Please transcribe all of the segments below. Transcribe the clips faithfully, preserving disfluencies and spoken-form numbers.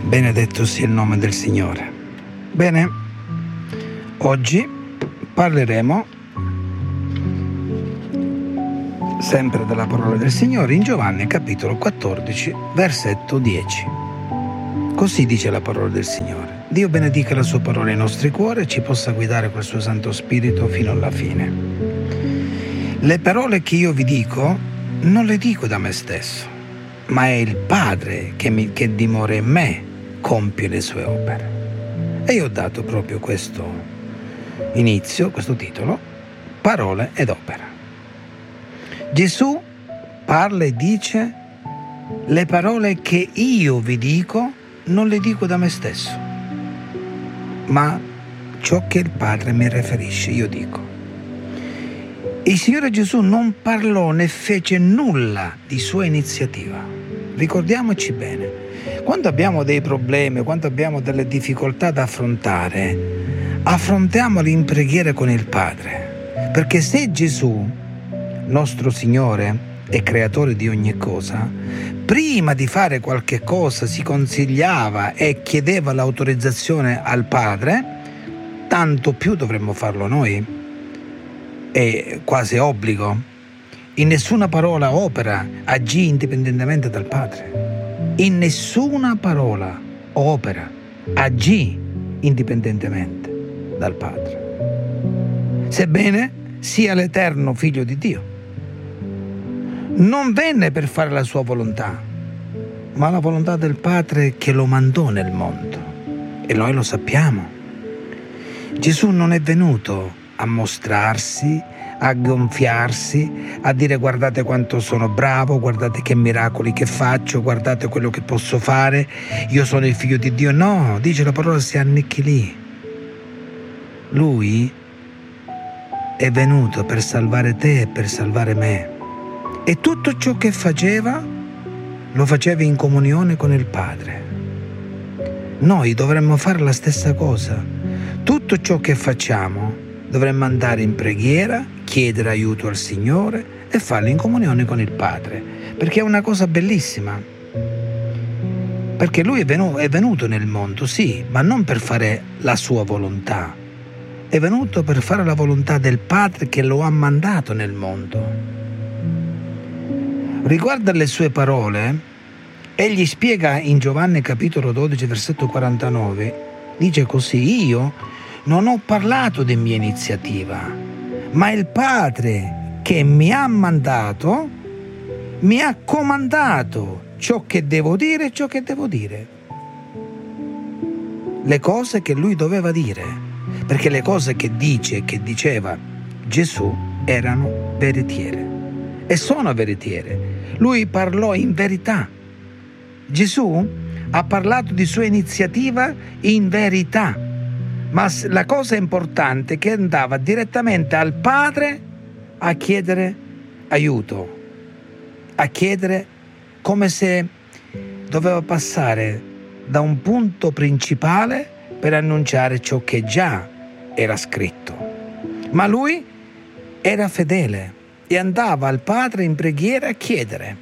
Benedetto sia il nome del Signore. Bene, oggi parleremo sempre della parola del Signore in Giovanni capitolo quattordici, versetto dieci. Così dice la parola del Signore. Dio benedica la sua parola nei nostri cuori e ci possa guidare col suo Santo Spirito fino alla fine. Le parole che io vi dico non le dico da me stesso, ma è il Padre che, mi, che dimora in me compie le sue opere. E io ho dato proprio questo inizio, questo titolo, parole ed opera. Gesù parla e dice: le parole che io vi dico non le dico da me stesso, ma ciò che il Padre mi riferisce io dico. Il Signore Gesù non parlò né fece nulla di sua iniziativa. Ricordiamoci bene. Quando abbiamo dei problemi, quando abbiamo delle difficoltà da affrontare, affrontiamoli in preghiera con il Padre. Perché se Gesù, nostro Signore e Creatore di ogni cosa, prima di fare qualche cosa si consigliava e chiedeva l'autorizzazione al Padre, tanto più dovremmo farlo noi. È quasi obbligo. In nessuna parola o opera agì indipendentemente dal Padre. In nessuna parola o opera agì indipendentemente dal Padre. Sebbene sia l'eterno Figlio di Dio, non venne per fare la sua volontà, ma la volontà del Padre che lo mandò nel mondo. E noi lo sappiamo. Gesù non è venuto a mostrarsi, a gonfiarsi, a dire guardate quanto sono bravo, guardate che miracoli che faccio, guardate quello che posso fare, io sono il Figlio di Dio. No, dice la parola, si annichilì. Lui è venuto per salvare te e per salvare me. E tutto ciò che faceva, lo faceva in comunione con il Padre. Noi dovremmo fare la stessa cosa. Tutto ciò che facciamo dovremmo andare in preghiera, chiedere aiuto al Signore e farlo in comunione con il Padre, perché è una cosa bellissima. Perché Lui è venuto, è venuto nel mondo, sì, ma non per fare la sua volontà. È venuto per fare la volontà del Padre che lo ha mandato nel mondo. Riguardo alle sue parole, egli spiega in Giovanni capitolo dodici, versetto quarantanove, dice così: io non ho parlato di mia iniziativa, ma il Padre che mi ha mandato mi ha comandato ciò che devo dire e ciò che devo dire. Le cose che lui doveva dire, perché le cose che dice e che diceva Gesù erano veritiere e sono veritiere. Lui parlò in verità. Gesù ha parlato di sua iniziativa in verità. Ma la cosa importante è che andava direttamente al Padre a chiedere aiuto, a chiedere, come se doveva passare da un punto principale per annunciare ciò che già era scritto. Ma lui era fedele e andava al Padre in preghiera a chiedere.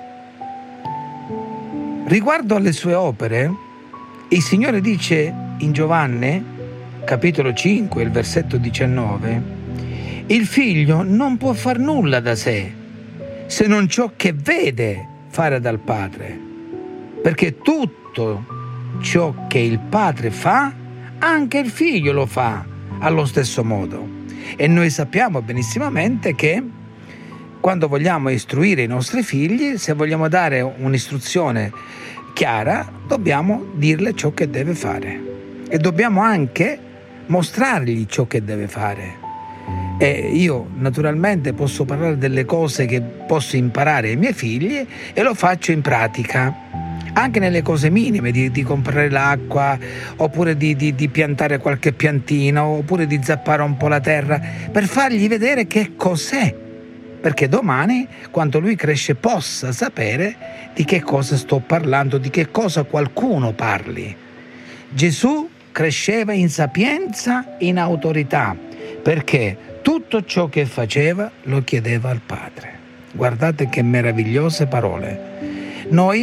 Riguardo alle sue opere, il Signore dice in Giovanni capitolo cinque, il versetto diciannove, il figlio non può far nulla da sé, se non ciò che vede fare dal Padre, perché tutto ciò che il Padre fa, anche il figlio lo fa allo stesso modo. E noi sappiamo benissimamente che quando vogliamo istruire i nostri figli, se vogliamo dare un'istruzione chiara, dobbiamo dirle ciò che deve fare e dobbiamo anche mostrargli ciò che deve fare. E io naturalmente posso parlare delle cose che posso imparare ai miei figli e lo faccio in pratica, anche nelle cose minime, di, di comprare l'acqua, oppure di, di, di piantare qualche piantina, oppure di zappare un po' la terra, per fargli vedere che cos'è, perché domani, quando lui cresce, possa sapere di che cosa sto parlando, di che cosa qualcuno parli. Gesù cresceva in sapienza, in autorità, perché tutto ciò che faceva lo chiedeva al Padre. Guardate che meravigliose parole. Noi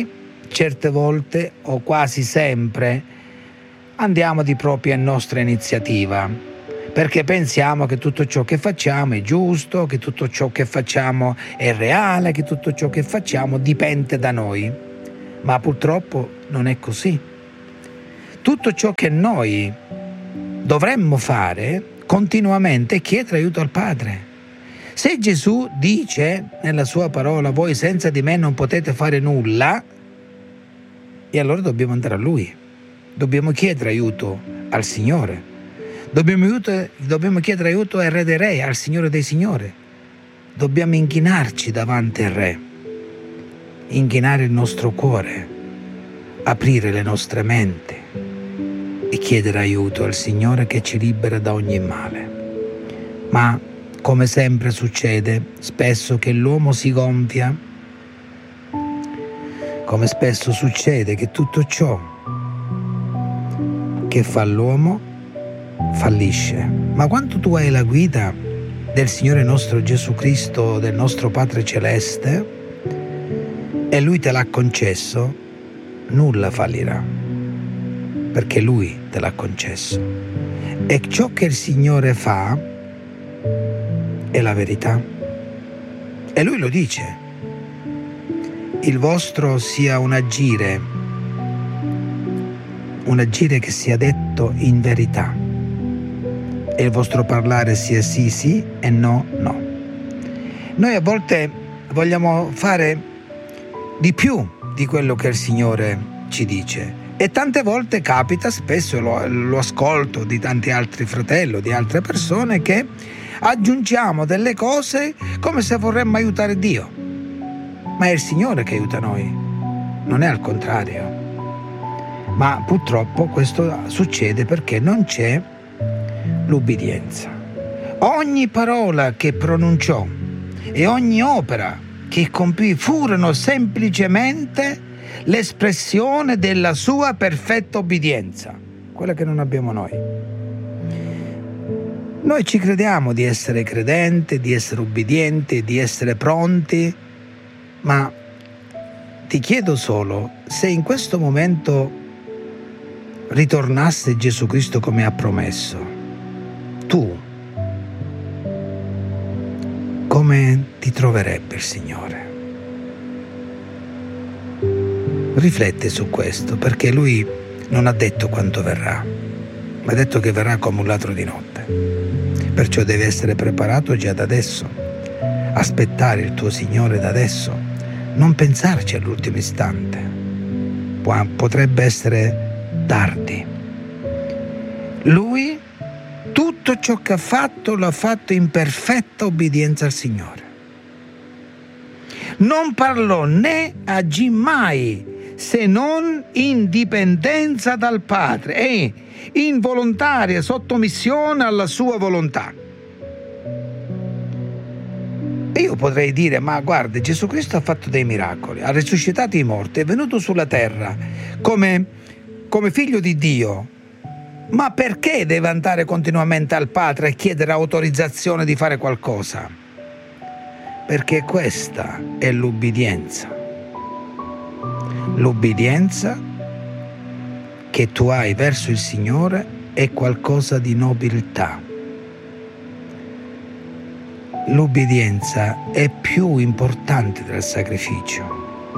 certe volte o quasi sempre andiamo di propria nostra iniziativa, perché pensiamo che tutto ciò che facciamo è giusto, che tutto ciò che facciamo è reale, che tutto ciò che facciamo dipende da noi. Ma purtroppo non è così. Tutto ciò che noi dovremmo fare continuamente è chiedere aiuto al Padre. Se Gesù dice nella sua parola: voi senza di me non potete fare nulla, e allora dobbiamo andare a Lui, dobbiamo chiedere aiuto al Signore, dobbiamo, aiuto, dobbiamo chiedere aiuto al Re dei Re, al Signore dei Signori, dobbiamo inchinarci davanti al Re, inchinare il nostro cuore, aprire le nostre menti e chiedere aiuto al Signore che ci libera da ogni male. Ma come sempre succede, spesso che l'uomo si gonfia, come spesso succede che tutto ciò che fa l'uomo fallisce. Ma quando tu hai la guida del Signore nostro Gesù Cristo, del nostro Padre Celeste, e Lui te l'ha concesso, nulla fallirà, perché Lui te l'ha concesso. E ciò che il Signore fa è la verità. E Lui lo dice: il vostro sia un agire, un agire che sia detto in verità, e il vostro parlare sia sì sì e no no. Noi a volte vogliamo fare di più di quello che il Signore ci dice, e tante volte capita, spesso lo, lo ascolto di tanti altri fratelli, di altre persone, che aggiungiamo delle cose come se vorremmo aiutare Dio, ma è il Signore che aiuta noi, non è al contrario. Ma purtroppo questo succede perché non c'è l'ubbidienza. Ogni parola che pronunciò e ogni opera che compì furono semplicemente l'espressione della sua perfetta obbedienza, quella che non abbiamo noi. Noi ci crediamo di essere credenti, di essere ubbidienti, di essere pronti, ma ti chiedo solo se in questo momento ritornasse Gesù Cristo come ha promesso, tu come ti troverebbe il Signore? Rifletti su questo, perché Lui non ha detto quanto verrà, ma ha detto che verrà come un ladro di notte. Perciò devi essere preparato già da adesso, aspettare il tuo Signore da adesso, non pensarci all'ultimo istante. Potrebbe essere tardi. Lui tutto ciò che ha fatto l'ha fatto in perfetta obbedienza al Signore. Non parlò né agì mai se non in dipendenza dal Padre e in volontaria sottomissione alla sua volontà. E io potrei dire: ma guarda, Gesù Cristo ha fatto dei miracoli, ha risuscitato i morti, è venuto sulla terra come, come figlio di Dio, ma perché deve andare continuamente al Padre e chiedere autorizzazione di fare qualcosa? Perché questa è l'ubbidienza. L'ubbidienza che tu hai verso il Signore è qualcosa di nobiltà. L'ubbidienza è più importante del sacrificio.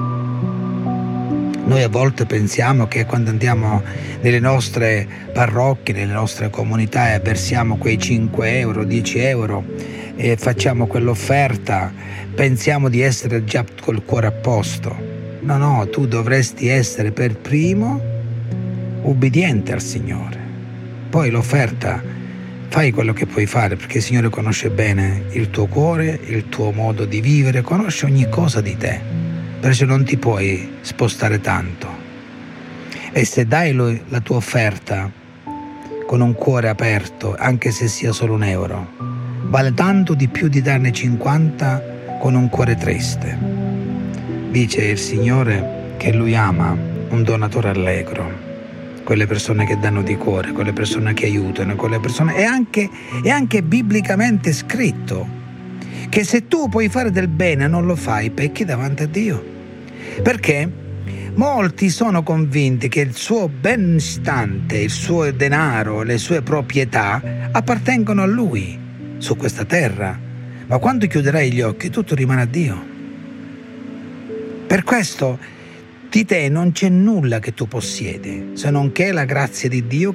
Noi a volte pensiamo che quando andiamo nelle nostre parrocchie, nelle nostre comunità e versiamo quei cinque euro, dieci euro e facciamo quell'offerta, pensiamo di essere già col cuore a posto. No, no, tu dovresti essere per primo ubbidiente al Signore. Poi l'offerta, fai quello che puoi fare, perché il Signore conosce bene il tuo cuore, il tuo modo di vivere, conosce ogni cosa di te, perciò non ti puoi spostare tanto. E se dai la tua offerta con un cuore aperto, anche se sia solo un euro, vale tanto di più di darne cinquanta con un cuore triste. Dice il Signore che Lui ama un donatore allegro, quelle persone che danno di cuore, quelle persone che aiutano, quelle persone... È anche, è anche biblicamente scritto che se tu puoi fare del bene e non lo fai, pecchi davanti a Dio. Perché Molti sono convinti che il suo benestante, il suo denaro, le sue proprietà appartengono a lui su questa terra, ma quando chiuderai gli occhi tutto rimane a Dio. Per questo di te non c'è nulla che tu possiedi, se non che la grazia di Dio